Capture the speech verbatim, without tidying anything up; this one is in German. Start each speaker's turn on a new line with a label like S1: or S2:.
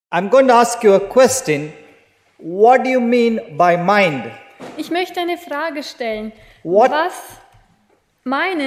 S1: I'm going to ask you a question. What do you mean by mind?
S2: Ich möchte eine Frage stellen.
S1: What-
S2: Was meinen